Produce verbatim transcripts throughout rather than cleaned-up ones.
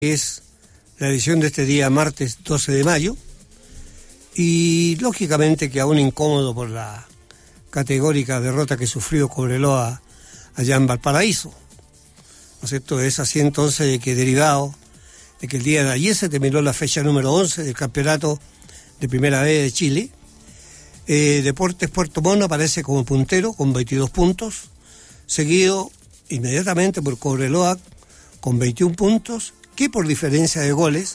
Es la edición de este día martes doce de mayo y lógicamente que aún incómodo por la categórica derrota que sufrió Cobreloa allá en Valparaíso, ¿no es cierto? Es así entonces de que derivado de que el día de ayer se terminó la fecha número once del campeonato de Primera B de Chile. eh, Deportes Puerto Montt aparece como puntero con veintidós puntos, seguido inmediatamente por Cobreloa con veintiún puntos, que por diferencia de goles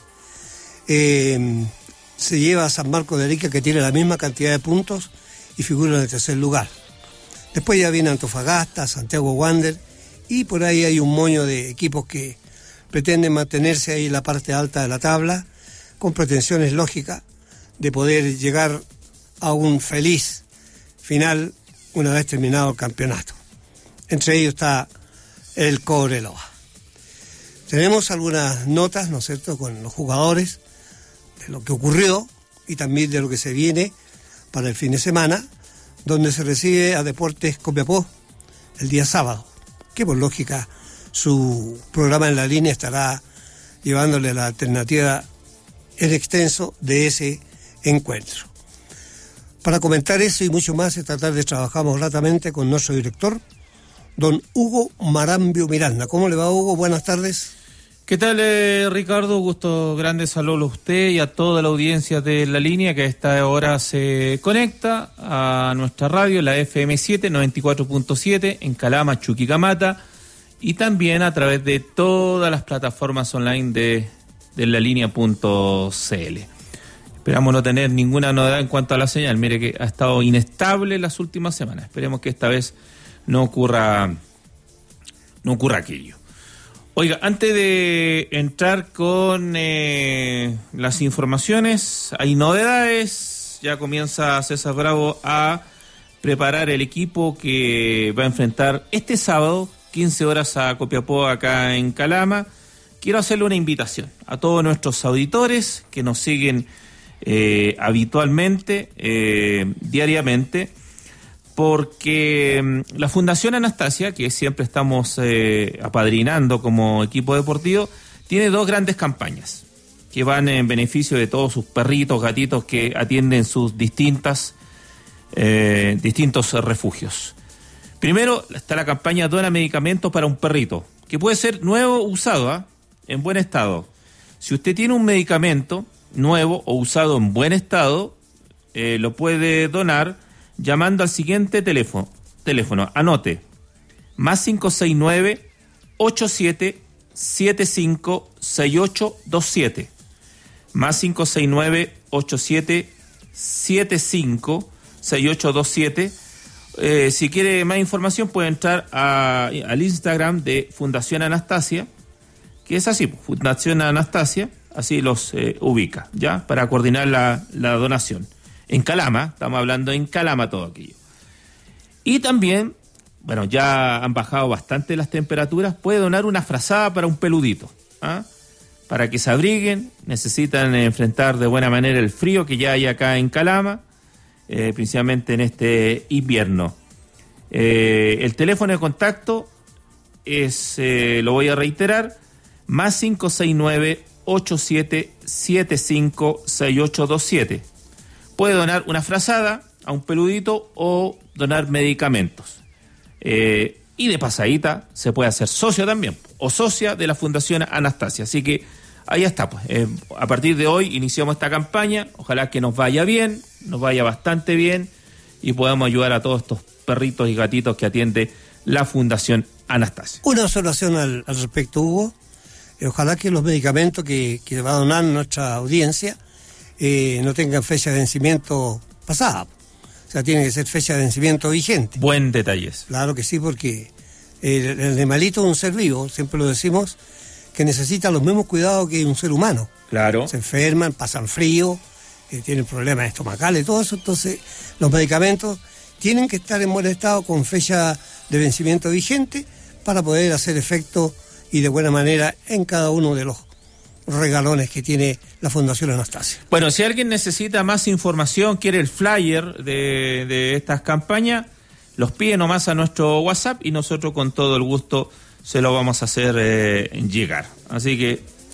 eh, se lleva a San Marcos de Arica, que tiene la misma cantidad de puntos y figura en el tercer lugar. Después ya viene Antofagasta, Santiago Wander, y por ahí hay un moño de equipos que pretenden mantenerse ahí en la parte alta de la tabla, con pretensiones lógicas de poder llegar a un feliz final una vez terminado el campeonato. Entre ellos está el Cobreloa. Tenemos algunas notas, ¿no es cierto?, con los jugadores, de lo que ocurrió y también de lo que se viene para el fin de semana, donde se recibe a Deportes Copiapó el día sábado, que por lógica su programa en la línea estará llevándole la alternativa en extenso de ese encuentro. Para comentar eso y mucho más, esta tarde trabajamos gratamente con nuestro director, don Hugo Marambio Miranda. ¿Cómo le va, Hugo? Buenas tardes. ¿Qué tal, eh, Ricardo? Gusto grande, saludo a usted y a toda la audiencia de La Línea que a esta hora se conecta a nuestra radio, la F M siete, noventa y cuatro punto siete, en Calama, Chuquicamata, y también a través de todas las plataformas online de, de lalinea punto c l. Esperamos no tener ninguna novedad en cuanto a la señal. Mire que ha estado inestable las últimas semanas. Esperemos que esta vez no ocurra, no ocurra aquello. Oiga, antes de entrar con eh, las informaciones, hay novedades. Ya comienza César Bravo a preparar el equipo que va a enfrentar este sábado, quince horas, a Copiapó, acá en Calama. Quiero hacerle una invitación a todos nuestros auditores que nos siguen eh, habitualmente, eh, diariamente, porque la Fundación Anastasia, que siempre estamos eh, apadrinando como equipo deportivo, tiene dos grandes campañas que van en beneficio de todos sus perritos, gatitos que atienden sus distintas eh, distintos refugios. Primero está la campaña Dona Medicamentos para un Perrito, que puede ser nuevo o usado, ¿eh? en buen estado. Si usted tiene un medicamento nuevo o usado en buen estado, eh, lo puede donar llamando al siguiente teléfono, teléfono, anote, más cinco seis nueve, ocho siete siete cinco seis ocho dos siete, más cinco seis nueve, ocho siete siete cinco seis ocho dos siete. Eh, si quiere más información puede entrar a, al Instagram de Fundación Anastasia, que es así, Fundación Anastasia, así los eh, ubica, ¿ya? Para coordinar la, la donación. En Calama, estamos hablando en Calama todo aquello. Y también, bueno, ya han bajado bastante las temperaturas, puede donar una frazada para un peludito, ¿ah? Para que se abriguen, necesitan enfrentar de buena manera el frío que ya hay acá en Calama, eh, principalmente en este invierno. Eh, el teléfono de contacto es, eh, lo voy a reiterar, más cinco seis nueve, ocho siete siete cinco seis ocho dos siete. Puede donar una frazada a un peludito o donar medicamentos. Eh, y de pasadita se puede hacer socio también, o socia de la Fundación Anastasia. Así que ahí está, pues. Eh, a partir de hoy iniciamos esta campaña. Ojalá que nos vaya bien, nos vaya bastante bien y podamos ayudar a todos estos perritos y gatitos que atiende la Fundación Anastasia. Una observación al, al respecto, Hugo. Eh, ojalá que los medicamentos que, que va a donar nuestra audiencia Eh, no tengan fecha de vencimiento pasada, o sea, tiene que ser fecha de vencimiento vigente. Buen detalles. Claro que sí, porque el, el animalito es un ser vivo, siempre lo decimos, que necesita los mismos cuidados que un ser humano. Claro. Se enferman, pasan frío, eh, tienen problemas estomacales, todo eso. Entonces los medicamentos tienen que estar en buen estado con fecha de vencimiento vigente para poder hacer efecto y de buena manera en cada uno de los regalones que tiene la Fundación Anastasia. Bueno, si alguien necesita más información, quiere el flyer de, de estas campañas, los pide nomás a nuestro WhatsApp y nosotros con todo el gusto se lo vamos a hacer eh, llegar. Así que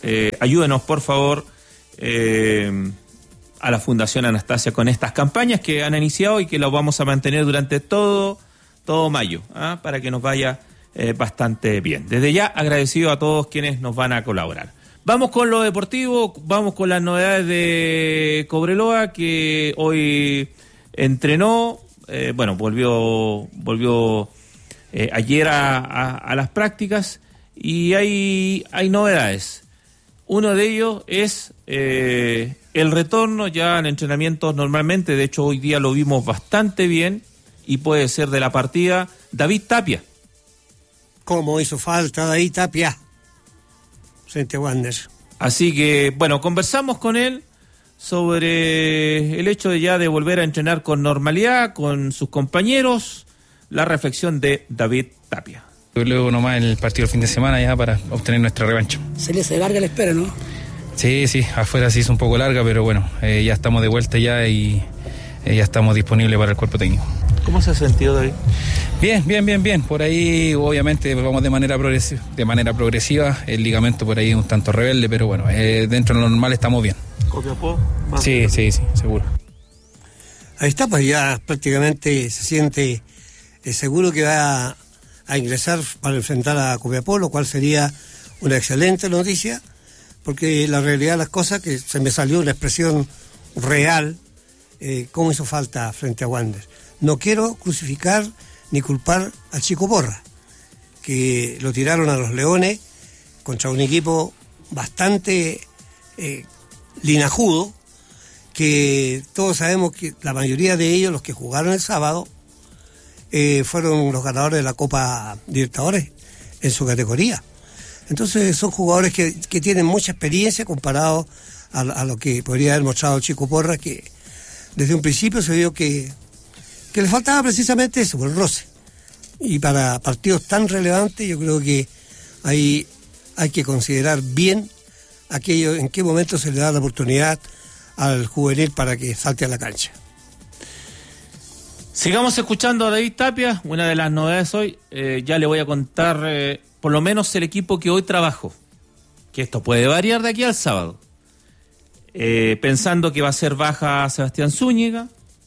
eh, ayúdenos por favor eh, a la Fundación Anastasia con estas campañas que han iniciado y que las vamos a mantener durante todo, todo mayo, ¿ah? Para que nos vaya eh, bastante bien. Desde ya agradecido a todos quienes nos van a colaborar. Vamos con lo deportivo, vamos con las novedades de Cobreloa, que hoy entrenó, eh, bueno, volvió, volvió eh, ayer a, a, a las prácticas y hay, hay novedades. Uno de ellos es eh, el retorno ya en entrenamientos normalmente, de hecho hoy día lo vimos bastante bien y puede ser de la partida David Tapia. ¿Cómo hizo falta David Tapia frente a Wander? Así que, bueno, conversamos con él sobre el hecho de ya de volver a entrenar con normalidad, con sus compañeros, la reflexión de David Tapia. Luego nomás el partido el fin de semana ya para obtener nuestra revancha. Se le hace larga la espera, ¿no? Sí, sí, afuera sí es un poco larga, pero bueno, eh, ya estamos de vuelta ya y eh, ya estamos disponibles para el cuerpo técnico. ¿Cómo se ha sentido, David? Bien, bien, bien, bien. Por ahí obviamente vamos de manera progresiva, de manera progresiva. El ligamento por ahí es un tanto rebelde, pero bueno, eh, dentro de lo normal estamos bien. ¿Copiapó? Sí, sí, sí, seguro. Ahí está, pues ya prácticamente se siente eh, seguro que va a, a ingresar para enfrentar a Copiapó, lo cual sería una excelente noticia, porque la realidad de las cosas, que se me salió una expresión real, eh, cómo hizo falta frente a Wander. No quiero crucificar ni culpar al Chico Porra, que lo tiraron a los Leones contra un equipo bastante eh, linajudo, que todos sabemos que la mayoría de ellos, los que jugaron el sábado, eh, fueron los ganadores de la Copa Libertadores en su categoría. Entonces son jugadores que, que tienen mucha experiencia comparado a, a lo que podría haber mostrado el Chico Porra, que desde un principio se vio que, que le faltaba precisamente eso, el roce. Y para partidos tan relevantes yo creo que ahí hay que considerar bien aquello, en qué momento se le da la oportunidad al juvenil para que salte a la cancha. Sigamos escuchando a David Tapia. Una de las novedades hoy, eh, ya le voy a contar eh, por lo menos el equipo que hoy trabajo, que esto puede variar de aquí al sábado, eh, pensando que va a ser baja Sebastián Zúñiga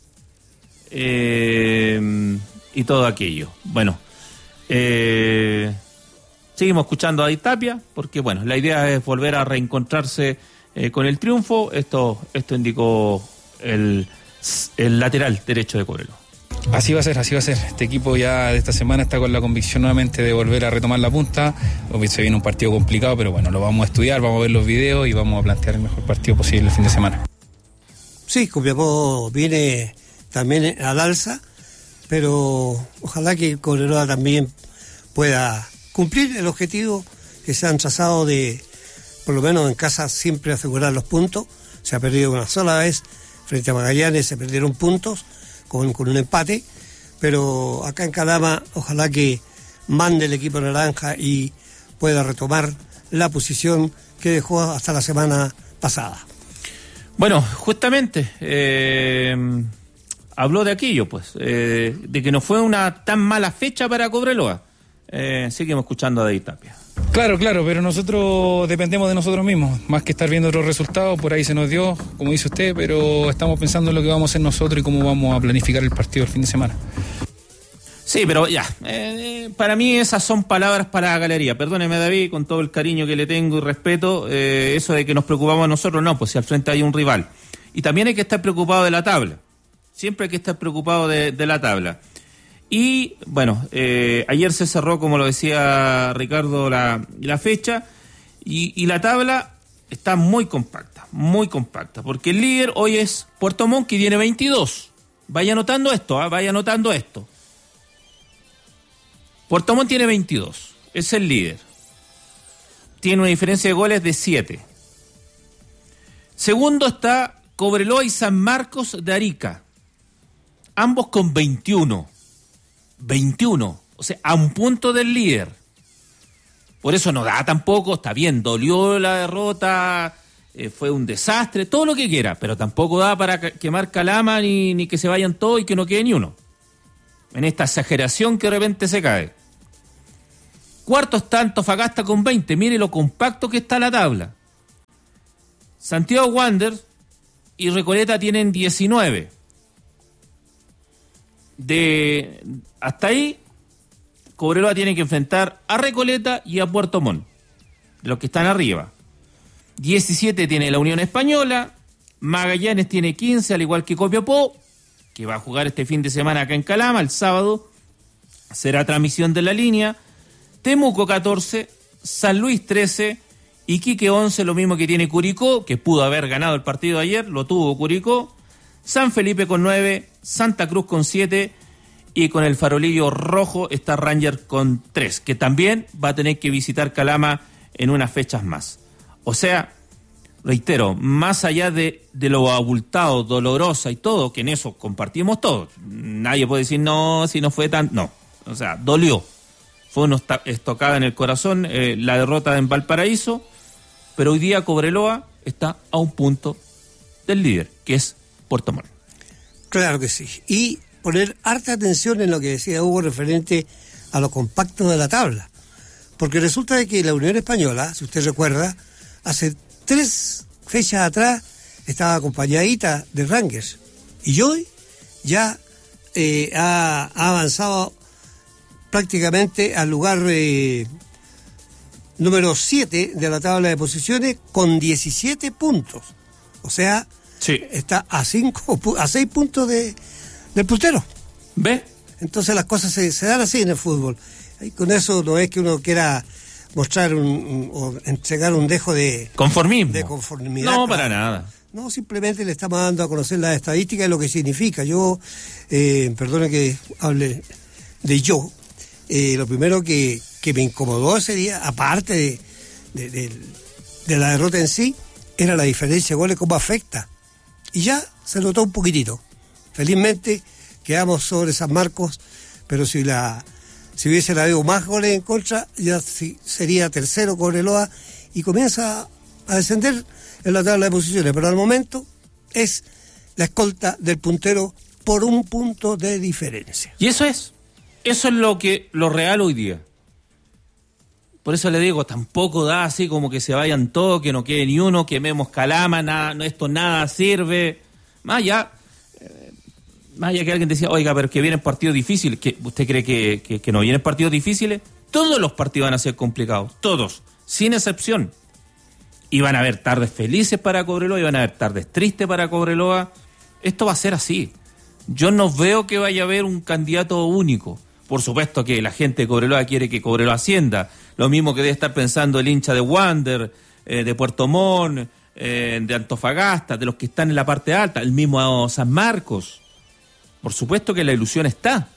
eh, y todo aquello. Bueno, eh, seguimos escuchando a David Tapia, porque bueno, la idea es volver a reencontrarse eh, con el triunfo. Esto, esto indicó el, el lateral derecho de Cobreloa. Así va a ser, así va a ser. Este equipo ya de esta semana está con la convicción nuevamente de volver a retomar la punta. Obvio se viene un partido complicado, pero bueno, lo vamos a estudiar, vamos a ver los videos y vamos a plantear el mejor partido posible el fin de semana. Sí, Copiapó viene también al alza, pero ojalá que Cobreloa también pueda cumplir el objetivo que se han trazado de, por lo menos en casa, siempre asegurar los puntos. Se ha perdido una sola vez frente a Magallanes, se perdieron puntos con, con un empate, pero acá en Calama ojalá que mande el equipo naranja y pueda retomar la posición que dejó hasta la semana pasada. Bueno, justamente eh, habló de aquello, pues, eh, de que no fue una tan mala fecha para Cobreloa. Eh, seguimos escuchando a David Tapia. Claro, claro, pero nosotros dependemos de nosotros mismos, más que estar viendo otros resultados, por ahí se nos dio, como dice usted, pero estamos pensando en lo que vamos a hacer nosotros y cómo vamos a planificar el partido el fin de semana. Sí, pero ya, eh, para mí esas son palabras para la galería. Perdóneme, David, con todo el cariño que le tengo y respeto, eh, eso de que nos preocupamos nosotros, no, pues si al frente hay un rival. Y también hay que estar preocupado de la tabla, siempre hay que estar preocupado de, de la tabla. Y bueno, eh, ayer se cerró, como lo decía Ricardo, la, la fecha, y, y la tabla está muy compacta, muy compacta, porque el líder hoy es Puerto Montt, que tiene veintidós. Vaya anotando esto, ¿eh? vaya anotando esto. Puerto Montt tiene veintidós, es el líder. Tiene una diferencia de goles de siete. Segundo está Cobreloa y San Marcos de Arica, ambos con veintiuno. veintiuno, o sea, a un punto del líder. Por eso no da tampoco, está bien, dolió la derrota, eh, fue un desastre, todo lo que quiera, pero tampoco da para quemar Calama ni, ni que se vayan todos y que no quede ni uno. En esta exageración que de repente se cae. Cuarto está Antofagasta con veinte, mire lo compacto que está la tabla. Santiago Wanderers y Recoleta tienen diecinueve. De hasta ahí, Cobreloa tiene que enfrentar a Recoleta y a Puerto Montt, de los que están arriba. diecisiete tiene la Unión Española, Magallanes tiene quince, al igual que Copiapó, que va a jugar este fin de semana acá en Calama, el sábado será transmisión de la línea. Temuco catorce, San Luis trece, Iquique once, lo mismo que tiene Curicó, que pudo haber ganado el partido ayer, lo tuvo Curicó. San Felipe con nueve, Santa Cruz con siete y con el farolillo rojo está Rangers con tres, que también va a tener que visitar Calama en unas fechas más. O sea, reitero, más allá de, de lo abultado, dolorosa y todo, que en eso compartimos todos, nadie puede decir no, si no fue tan... No, o sea, dolió. Fue una estocada en el corazón eh, la derrota en Valparaíso, pero hoy día Cobreloa está a un punto del líder, que es Puerto Montt. Claro que sí. Y poner harta atención en lo que decía Hugo referente a lo compacto de la tabla. Porque resulta de que la Unión Española, si usted recuerda, hace tres fechas atrás estaba acompañadita de Rangers. Y hoy ya eh, ha, ha avanzado prácticamente al lugar eh, número siete de la tabla de posiciones con diecisiete puntos. O sea, sí, está a cinco, a seis puntos de, del puntero. ¿Ve? Entonces las cosas se, se dan así en el fútbol. Y con eso no es que uno quiera mostrar un, un, o entregar un dejo de conformismo. De conformidad. No, para nada. No, simplemente le estamos dando a conocer las estadísticas y lo que significa. Yo, eh, perdone que hable de yo, eh, lo primero que, que me incomodó ese día, aparte de, de, de, de la derrota en sí, era la diferencia de goles, cómo afecta. Y ya se notó un poquitito. Felizmente quedamos sobre San Marcos, pero si la si hubiese habido más goles en contra, ya si, sería tercero Cobreloa y comienza a descender en la tabla de posiciones. Pero al momento es la escolta del puntero por un punto de diferencia. Y eso es, eso es lo que lo real hoy día. Por eso le digo, tampoco da así como que se vayan todos, que no quede ni uno, quememos Calama, nada, no, esto nada sirve. Más allá, eh, más allá que alguien decía, oiga, pero que vienen partidos difíciles, que ¿usted cree que, que, que no vienen partidos difíciles? Todos los partidos van a ser complicados, todos, sin excepción. Y van a haber tardes felices para Cobreloa, y van a haber tardes tristes para Cobreloa. Esto va a ser así. Yo no veo que vaya a haber un candidato único. Por supuesto que la gente de Cobreloa quiere que Cobreloa ascienda. Lo mismo que debe estar pensando el hincha de Wander, eh, de Puerto Montt, eh, de Antofagasta, de los que están en la parte alta, el mismo San Marcos. Por supuesto que la ilusión está.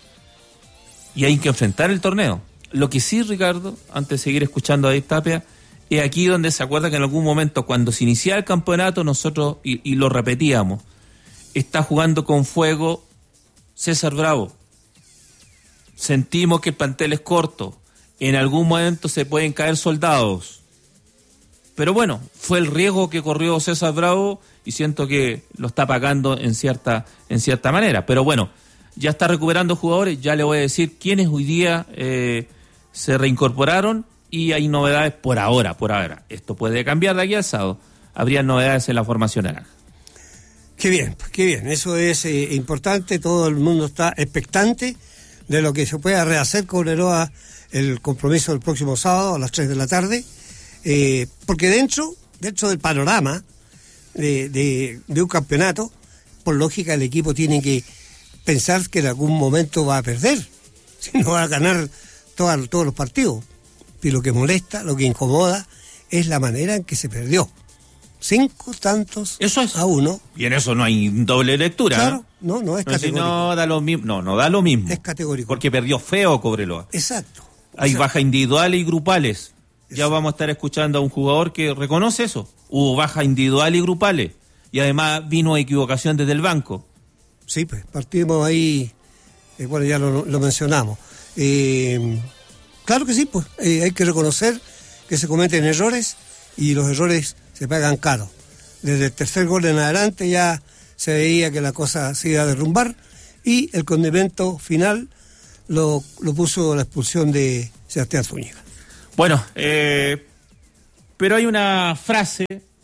Y hay que enfrentar el torneo. Lo que sí, Ricardo, antes de seguir escuchando a David Tapia, es aquí donde se acuerda que en algún momento, cuando se iniciaba el campeonato, nosotros, y, y lo repetíamos, está jugando con fuego César Bravo. Sentimos que el plantel es corto. En algún momento se pueden caer soldados. Pero bueno, fue el riesgo que corrió César Bravo y siento que lo está pagando en cierta, en cierta manera. Pero bueno, ya está recuperando jugadores. Ya le voy a decir quiénes hoy día eh, se reincorporaron y hay novedades por ahora, por ahora. Esto puede cambiar de aquí al sábado. Habría novedades en la formación naranja. Qué bien, qué bien. Eso es eh, importante. Todo el mundo está expectante de lo que se pueda rehacer Cobreloa el compromiso del próximo sábado a las tres de la tarde, eh, porque dentro dentro del panorama de, de, de un campeonato, por lógica el equipo tiene que pensar que en algún momento va a perder, si no va a ganar todas, todos los partidos. Y lo que molesta, lo que incomoda, es la manera en que se perdió. Cinco tantos eso es. a uno. Y en eso no hay doble lectura. Claro, no, no es no, categórico. No, da lo mismo, no, no da lo mismo. Es categórico. Porque perdió feo Cobreloa. Exacto. Hay exacto. bajas individuales y grupales. Exacto. Ya vamos a estar escuchando a un jugador que reconoce eso. Hubo bajas individuales y grupales. Y además vino a equivocación desde el banco. Sí, pues partimos ahí, eh, bueno, ya lo, lo mencionamos. Eh, claro que sí, pues eh, hay que reconocer que se cometen errores y los errores se pagan caro. Desde el tercer gol en adelante ya se veía que la cosa se iba a derrumbar y el condimento final lo, lo puso la expulsión de Sebastián Zúñiga. Bueno, eh, pero hay una frase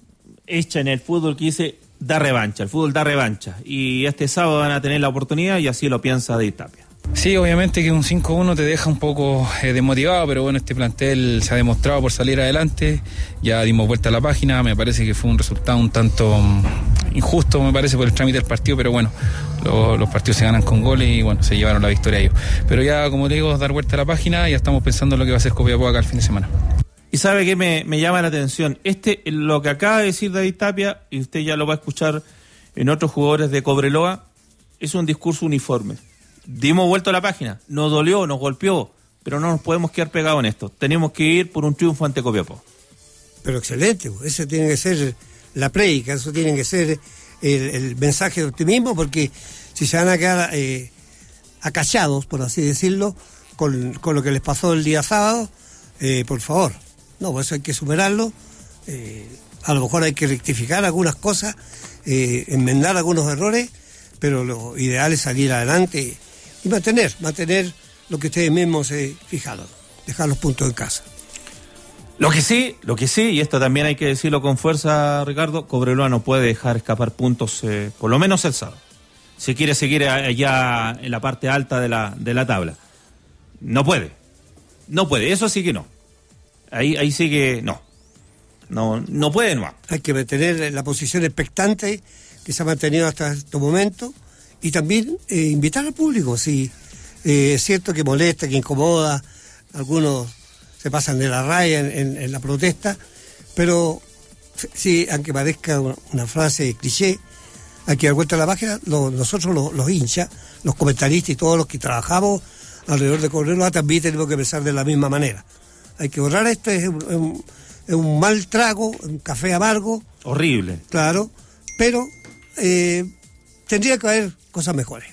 hecha en el fútbol que dice da revancha, el fútbol da revancha. Y este sábado van a tener la oportunidad y así lo piensa David Tapia. Sí, obviamente que un cinco uno te deja un poco eh, desmotivado, pero bueno, este plantel se ha demostrado por salir adelante. Ya dimos vuelta a la página, me parece que fue un resultado un tanto um, injusto, me parece, por el trámite del partido, pero bueno, lo, los partidos se ganan con goles y bueno, se llevaron la victoria ellos. Pero ya, como te digo, dar vuelta a la página, ya estamos pensando en lo que va a hacer Copiapó acá el fin de semana. Y sabe que me, me llama la atención, este lo que acaba de decir David Tapia, y usted ya lo va a escuchar en otros jugadores de Cobreloa, es un discurso uniforme. Dimos vuelta a la página, nos dolió, nos golpeó, pero no nos podemos quedar pegados en esto. Tenemos que ir por un triunfo ante Copiapó. Pero excelente, eso tiene que ser la prédica, eso tiene que ser el, el mensaje de optimismo, porque si se van a quedar eh, acachados, por así decirlo, con, con lo que les pasó el día sábado, eh, por favor, no, por eso hay que superarlo, eh, a lo mejor hay que rectificar algunas cosas, eh, enmendar algunos errores, pero lo ideal es salir adelante y mantener, mantener lo que ustedes mismos se fijaron, dejar los puntos en casa. Lo que sí, lo que sí, y esto también hay que decirlo con fuerza, Ricardo, Cobreloa no puede dejar escapar puntos, eh, por lo menos el sábado, si quiere seguir allá en la parte alta de la, de la tabla. No puede, no puede, eso sí que no. Ahí, ahí sí que no, no, no puede, no. Hay que mantener la posición expectante que se ha mantenido hasta este momento. Y también eh, invitar al público, sí, eh, es cierto que molesta, que incomoda, algunos se pasan de la raya en, en, en la protesta, pero sí, aunque parezca una, una frase cliché, hay que dar vuelta a la página, lo, nosotros los, los hinchas, los comentaristas y todos los que trabajamos alrededor de Cobreloa también tenemos que pensar de la misma manera. Hay que borrar esto, es un, es un, es un mal trago, un café amargo. Horrible. Claro, pero eh, tendría que haber cosas mejores.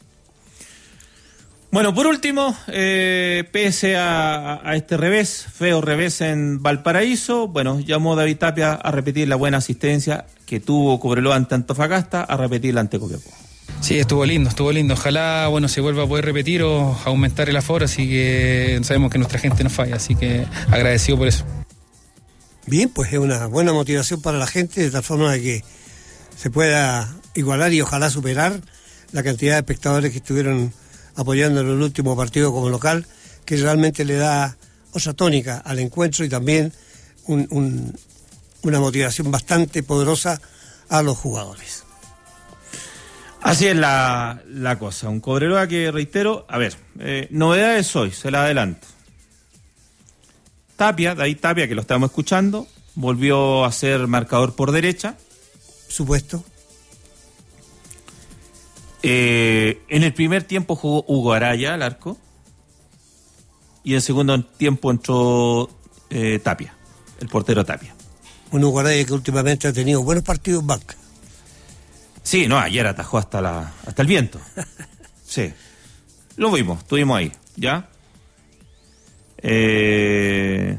Bueno, por último, eh, pese a, a este revés, feo revés en Valparaíso, bueno, llamó David Tapia a repetir la buena asistencia que tuvo Cobreloa ante Antofagasta, a repetirla ante Copiapó. Sí, estuvo lindo, estuvo lindo. Ojalá, bueno, se vuelva a poder repetir o aumentar el aforo, así que sabemos que nuestra gente no falla, así que agradecido por eso. Bien, pues es una buena motivación para la gente, de tal forma de que se pueda igualar y ojalá superar la cantidad de espectadores que estuvieron apoyando en el último partido como local, que realmente le da otra tónica al encuentro y también un, un, una motivación bastante poderosa a los jugadores. Así es la, la cosa. Un Cobreloa que, reitero, a ver, eh, novedades hoy, se la adelanto. Tapia, David Tapia, que lo estamos escuchando, volvió a ser marcador por derecha. Supuesto. Eh, en el primer tiempo jugó Hugo Araya al arco y en el segundo tiempo entró eh, Tapia, el portero Tapia. Un Hugo Araya que últimamente ha tenido buenos partidos en banca. Sí, no, ayer atajó hasta la hasta el viento. Sí, lo vimos, estuvimos ahí, ¿ya? Eh...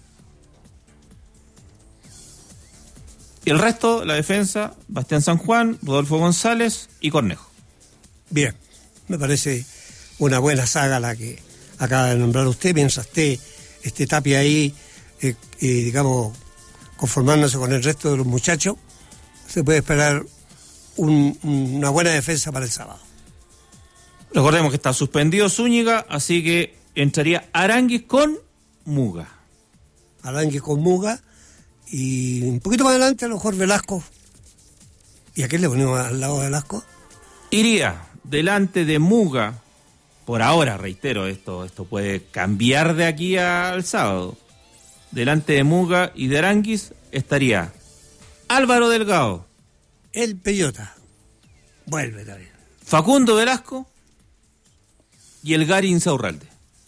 Y el resto, la defensa, Bastián San Juan, Rodolfo González y Cornejo. Bien, me parece una buena saga la que acaba de nombrar usted, mientras esté este Tapia ahí, eh, eh, digamos, conformándose con el resto de los muchachos, se puede esperar un, una buena defensa para el sábado. Recordemos que está suspendido Zúñiga, así que entraría Aránguiz con Muga. Aránguiz con Muga, y un poquito más adelante a lo mejor Velasco. ¿Y a quién le ponemos al lado de Velasco? Iría delante de Muga, por ahora, reitero, esto, esto puede cambiar de aquí al sábado. Delante de Muga y de Aránguiz estaría Álvaro Delgado. El Peyota. Vuelve también. Facundo Velasco y el Gary Insaurralde.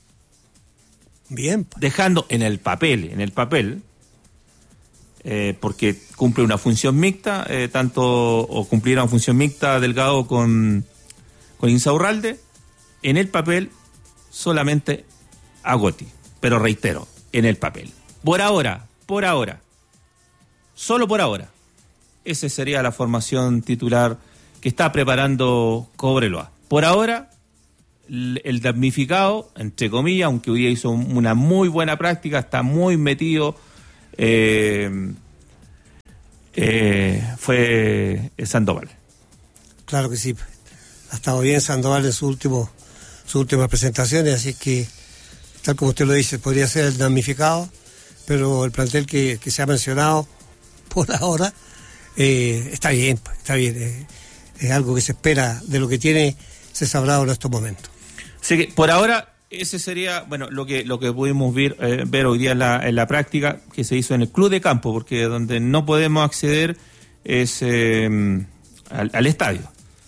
Bien. Dejando en el papel, en el papel, eh, porque cumple una función mixta, eh, tanto, o cumpliera una función mixta Delgado con, con Insaurralde, en el papel solamente a Gotti. Pero reitero, en el papel. Por ahora, por ahora, solo por ahora, esa sería la formación titular que está preparando Cobreloa. Por ahora, el damnificado, entre comillas, aunque hoy día hizo una muy buena práctica, está muy metido, eh, eh, fue Sandoval. Claro que sí. Ha estado bien Sandoval en su último, sus últimas presentaciones, así que, tal como usted lo dice, podría ser el damnificado, pero el plantel que, que se ha mencionado por ahora eh, está bien, está bien. Eh, es algo que se espera de lo que tiene César Bravo en estos momentos. Así que por ahora ese sería, bueno, lo que lo que pudimos ver, eh, ver hoy día en la, en la práctica que se hizo en el club de campo, porque donde no podemos acceder es eh, al, al estadio.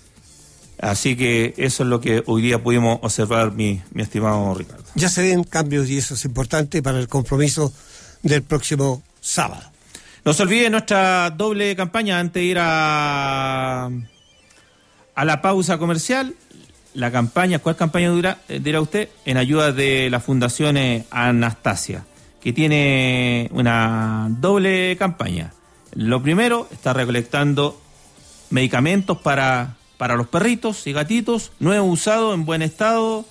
Así que eso es lo que hoy día pudimos observar, mi, mi estimado Ricardo. Ya se ven cambios y eso es importante para el compromiso del próximo sábado. No se olvide nuestra doble campaña antes de ir a, a la pausa comercial. La campaña, ¿cuál campaña dura, dirá usted? En ayuda de la Fundación Anastasia, que tiene una doble campaña. Lo primero, está recolectando medicamentos para, para los perritos y gatitos, nuevo usado, en buen estado,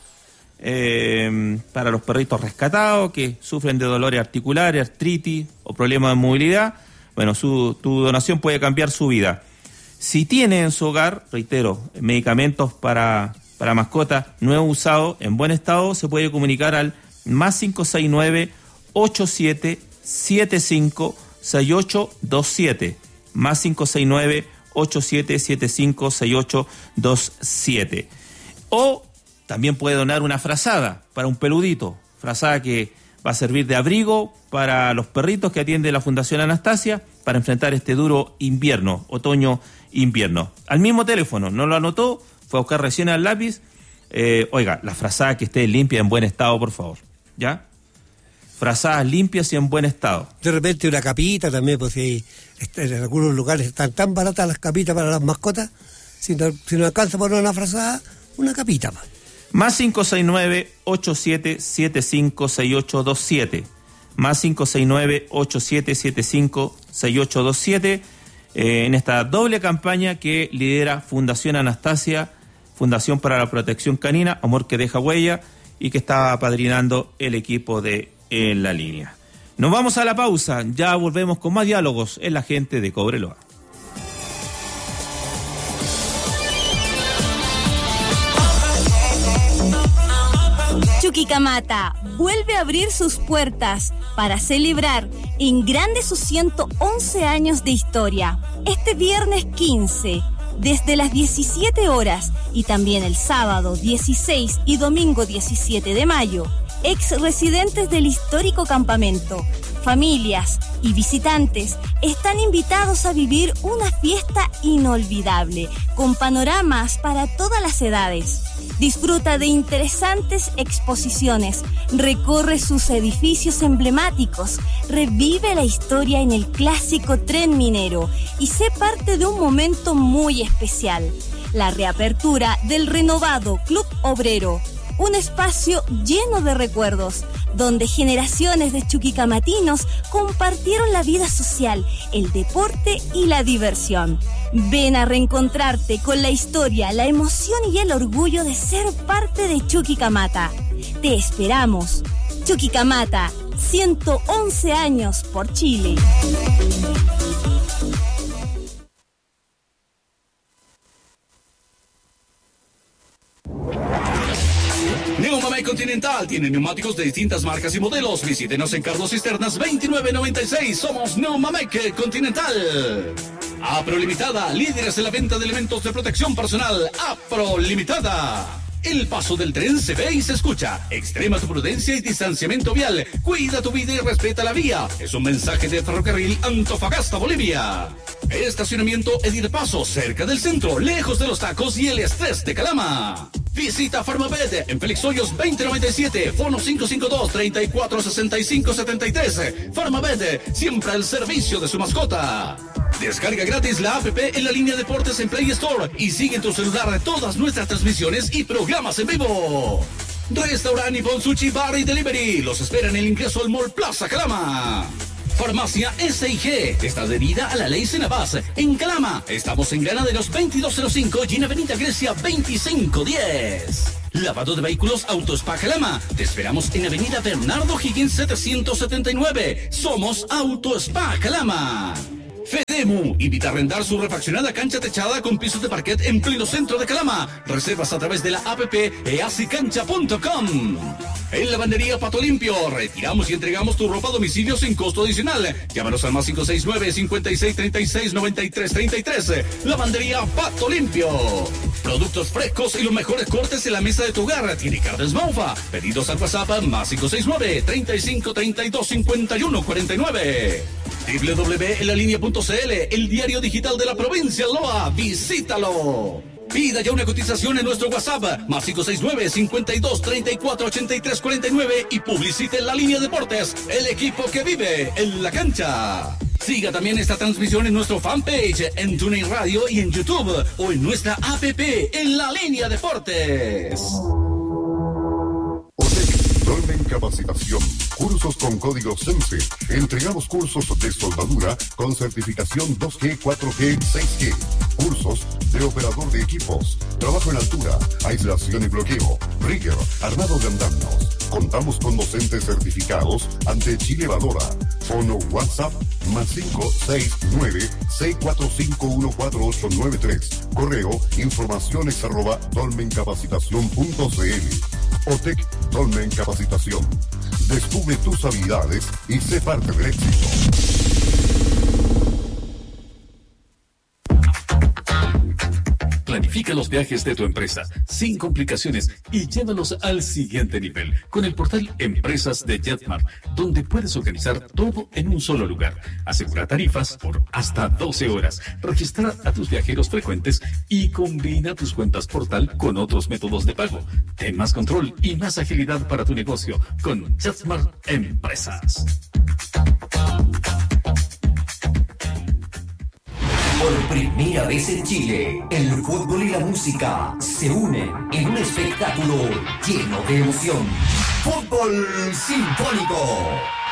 eh, para los perritos rescatados que sufren de dolores articulares, artritis o problemas de movilidad. Bueno, su, tu donación puede cambiar su vida. Si tiene en su hogar, reitero, medicamentos para... para mascotas nuevo usado en buen estado, se puede comunicar al más cinco seis nueve, ocho siete siete cinco, seis ocho dos siete, más cinco seis nueve, ocho siete siete cinco, seis ocho dos siete. O también puede donar una frazada para un peludito, frazada que va a servir de abrigo para los perritos que atiende la Fundación Anastasia para enfrentar este duro invierno, otoño-invierno. Al mismo teléfono, ¿no lo anotó? Fue a buscar recién al lápiz. Eh, oiga, la frazada que esté limpia, en buen estado, por favor. ¿Ya? Frazadas limpias y en buen estado. De repente una capita también, pues si en algunos lugares están tan baratas las capitas para las mascotas, si no, si no alcanza por una frazada, una capita más. Más cinco seis nueve, ocho siete siete cinco, seis ocho dos siete. Más cinco seis nueve, ocho siete siete cinco, seis ocho dos siete. Eh, en esta doble campaña que lidera Fundación Anastasia, Fundación para la Protección Canina, Amor que Deja Huella, y que está apadrinando el equipo de En la Línea. Nos vamos a la pausa, ya volvemos con más diálogos en la gente de Cobreloa. Chuquicamata vuelve a abrir sus puertas para celebrar en grande sus ciento once años de historia. Este viernes quince, desde las diecisiete horas, y también el sábado dieciséis y domingo diecisiete de mayo, ex residentes del histórico campamento, familias y visitantes están invitados a vivir una fiesta inolvidable, con panoramas para todas las edades. Disfruta de interesantes exposiciones, recorre sus edificios emblemáticos, revive la historia en el clásico tren minero y sé parte de un momento muy especial, la reapertura del renovado Club Obrero. Un espacio lleno de recuerdos, donde generaciones de chuquicamatinos compartieron la vida social, el deporte y la diversión. Ven a reencontrarte con la historia, la emoción y el orgullo de ser parte de Chuquicamata. Te esperamos. Chuquicamata, ciento once años por Chile. Neumamec Continental tiene neumáticos de distintas marcas y modelos. Visítenos en Carlos Cisternas veintinueve noventa y seis. Somos Neumamec Continental. Apro Limitada, líderes en la venta de elementos de protección personal. Apro Limitada. El paso del tren se ve y se escucha. Extrema tu prudencia y distanciamiento vial. Cuida tu vida y respeta la vía. Es un mensaje de Ferrocarril Antofagasta, Bolivia. Estacionamiento Edir Paso, cerca del centro, lejos de los tacos y el estrés de Calama. Visita Farmabed en Félix Hoyos veinte noventa y siete, fono cinco cinco dos, treinta y cuatro sesenta y cinco setenta y tres. Farmabed, siempre al servicio de su mascota. Descarga gratis la app en la línea Deportes en Play Store y sigue en tu celular todas nuestras transmisiones y programas en vivo. Restaurante Nippon Sushi Bar y Delivery los espera en el ingreso al Mall Plaza Calama. Farmacia S I G está adherida a la ley Senabas. En Calama estamos en Granaderos veintidós cero cinco y en Avenida Grecia veinticinco diez. Lavado de vehículos Autospa Calama. Te esperamos en Avenida Bernardo Higgins setecientos setenta y nueve. Somos Autospa Calama. Fede Emu invita a arrendar su refaccionada cancha techada con pisos de parquet en pleno centro de Calama. Reservas a través de la app easicancha punto com. En Lavandería Pato Limpio, retiramos y entregamos tu ropa a domicilio sin costo adicional. Llámanos al más cinco seis nueve, cincuenta y seis, treinta y seis, noventa y tres, treinta y tres. Lavandería Pato Limpio. Productos frescos y los mejores cortes en la mesa de tu hogar. Tiene carnes Maufa. Pedidos al WhatsApp más cinco seis nueve, treinta y cinco, treinta y dos, cincuenta y uno, cuarenta y nueve. doble u doble u doble u punto en la línea punto c l, el diario digital de la provincia Loa. Visítalo. Pida ya una cotización en nuestro WhatsApp, más cinco seis nueve, cincuenta y dos, treinta y cuatro, ochenta y tres, cuarenta y nueve y publicite en la línea Deportes, el equipo que vive en la cancha. Siga también esta transmisión en nuestro fanpage, en TuneIn Radio y en YouTube, o en nuestra app, en la línea Deportes. Dolmen Capacitación. Cursos con código SENSE. Entregamos cursos de soldadura con certificación dos G, cuatro G, seis G. Cursos de operador de equipos. Trabajo en altura, aislación y bloqueo. Rigger, armado de andamios. Contamos con docentes certificados ante Chile Valora. Fono WhatsApp más cinco seis nueve, seis cuatro cinco, uno cuatro ocho nueve tres. Correo informaciones arroba dolmencapacitación punto c l. OTEC Dolmen Capacitación. Descubre tus habilidades y sé parte del éxito. Planifica los viajes de tu empresa sin complicaciones y llévalos al siguiente nivel con el portal Empresas de Jetmar, donde puedes organizar todo en un solo lugar. Asegura tarifas por hasta doce horas. Registra a tus viajeros frecuentes y combina tus cuentas portal con otros métodos de pago. Ten más control y más agilidad para tu negocio con Jetmar Empresas. Por primera vez en Chile, el fútbol y la música se unen en un espectáculo lleno de emoción. Fútbol Sinfónico.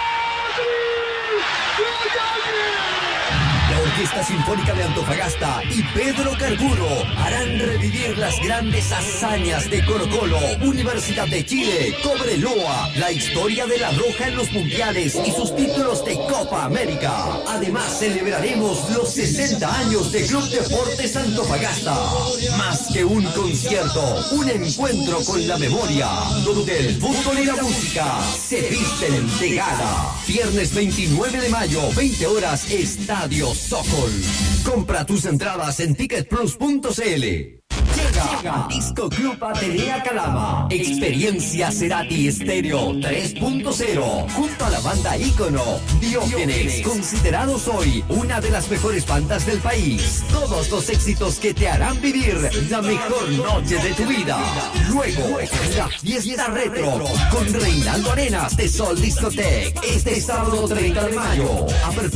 La Orquesta Sinfónica de Antofagasta y Pedro Carburo harán revivir las grandes hazañas de Colo-Colo, Universidad de Chile, Cobreloa, la historia de la Roja en los mundiales y sus títulos de Copa América. Además, celebraremos los sesenta años de Club Deportes Antofagasta. Más que un concierto, un encuentro con la memoria, donde el fútbol y la música se visten de gala. Viernes veintinueve de mayo, veinte horas, Estadio Sokol. Compra tus entradas en ticket plus punto c l. Llega Disco Club Atenea Calama. Experiencia Cerati Estéreo tres punto cero. Junto a la banda ícono Diógenes, considerados hoy una de las mejores bandas del país. Todos los éxitos que te harán vivir la mejor noche de tu vida. Luego, la fiesta retro con Reinaldo Arenas de Sol Discotech. Este sábado treinta de mayo.